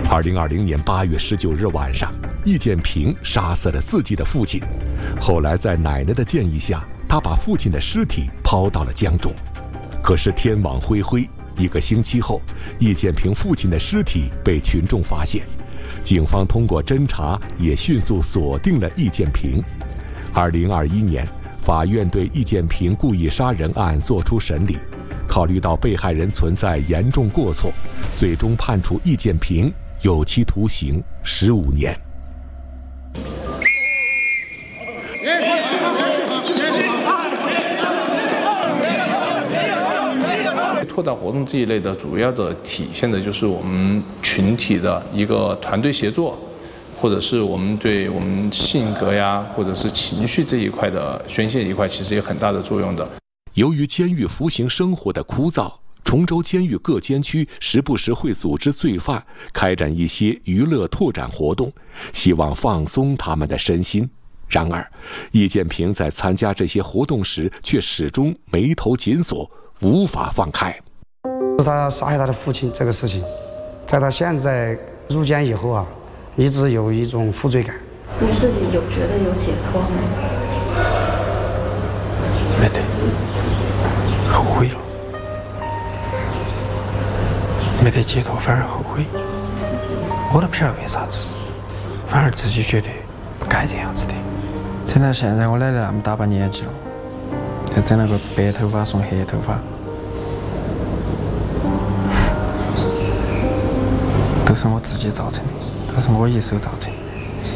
2020年8月19日晚上，易建平杀死了自己的父亲。后来在奶奶的建议下，他把父亲的尸体抛到了江中。可是天网恢恢，1个星期后，易建平父亲的尸体被群众发现，警方通过侦查也迅速锁定了易建平。2021年，法院对易建平故意杀人案作出审理，考虑到被害人存在严重过错，最终判处易建平有期徒刑15年。 拓展活动这一类的主要的体现的就是我们群体的一个团队协作，或者是我们对我们性格呀，或者是情绪这一块的宣泄一块，其实有很大的作用的。 由于监狱服刑生活的枯燥，崇州监狱各监区时不时会组织罪犯开展一些娱乐拓展活动，希望放松他们的身心。然而，易建平在参加这些活动时却始终眉头紧锁，无法放开。 他杀害他的父亲这个事情，在他现在入监以后啊，一直有一种负罪感。 你自己有觉得有解脱吗？ 没得，后悔了，没得解脱反而后悔。我都不晓得为啥子，反而自己觉得不该这样子的。真到现在我奶奶那么大把年纪了，还整了个白头发送黑头发，都是我自己造成的，都是我一手造成的。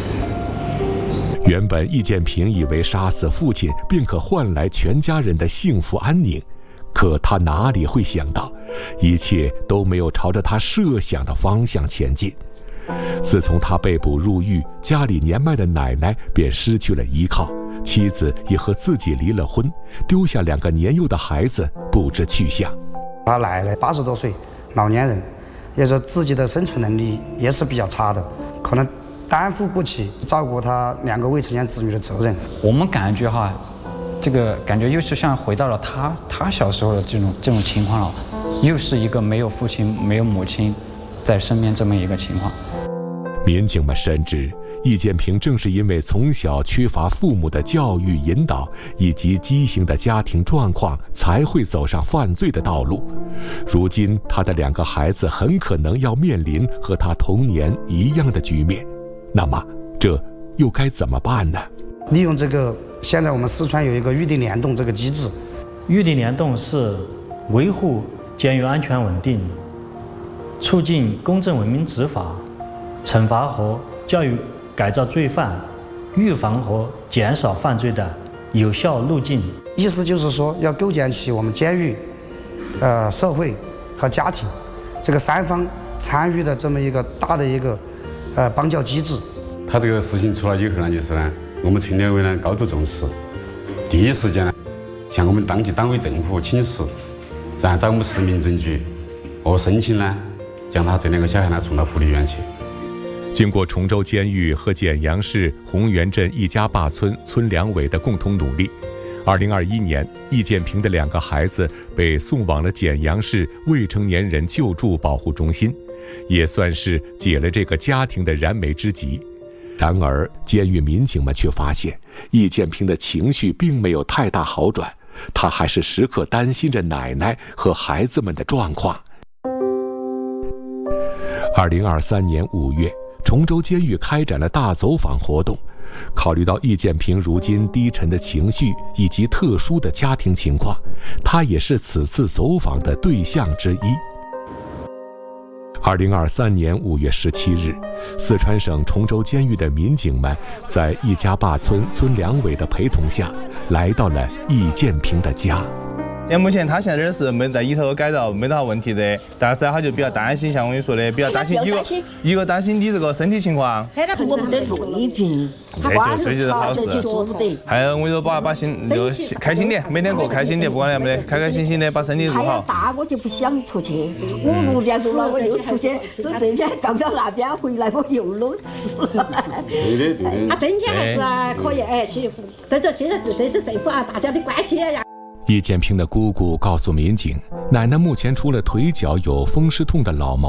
原本易建平以为杀死父亲便可换来全家人的幸福安宁，可他哪里会想到，一切都没有朝着他设想的方向前进。自从他被捕入狱，家里年迈的奶奶便失去了依靠，妻子也和自己离了婚，丢下2个年幼的孩子不知去向。 他奶奶80多岁，老年人，也说自己的生存能力也是比较差的，可能担负不起照顾他2个未成年子女的责任。 我们感觉哈，这个感觉又是像回到了他小时候的这种情况了，又是一个没有父亲没有母亲在身边这么一个情况。 民警们深知，易建平正是因为从小缺乏父母的教育引导以及畸形的家庭状况，才会走上犯罪的道路。如今他的2个孩子很可能要面临和他童年一样的局面，那么这又该怎么办呢？ 利用这个，现在我们四川有一个预定联动这个机制。 预定联动是维护监狱安全稳定，促进公正文明执法，惩罚和教育改造罪犯，预防和减少犯罪的有效路径。 意思就是说，要构建起我们监狱、社会和家庭这个3方参与的这么一个大的一个帮教机制。 他这个事情出来以后呢，就是呢，我们村联委呢高度重视，第一时间呢向我们当级党委政府请示，然后找我们实名证据和申请呢，将他这2个小孩呢送到福利院去。 经过崇州监狱和简阳市红源镇一家坝村村两委的共同努力，2021年，易建平的2个孩子被送往了简阳市未成年人救助保护中心，也算是解了这个家庭的燃眉之急。然而，监狱民警们却发现，易建平的情绪并没有太大好转，他还是时刻担心着奶奶和孩子们的状况。2023年5月，崇州监狱开展了大走访活动，考虑到易建平如今低沉的情绪以及特殊的家庭情况，他也是此次走访的对象之一。2023年5月17日，四川省崇州监狱的民警们在一家坝村村两委的陪同下，来到了易建平的家。 目前他现在这是没在里头改造，没得啥问题的，但是他就比较担心，像我跟你说的，比较担心一个担心你这个身体情况。 我不得胃病， 这就是好事。还有我就把心就开心点，每天过开心点，不管要没得，开开心心的把身体做好。 太阳大我就不想出去，我6点多了我又出去，走这边刚到那边回来我又裸辞了。 对的。 他身体还是可以去，这现在这是政府啊，大家的关系呀。 易建平的姑姑告诉民警，奶奶目前除了腿脚有风湿痛的老毛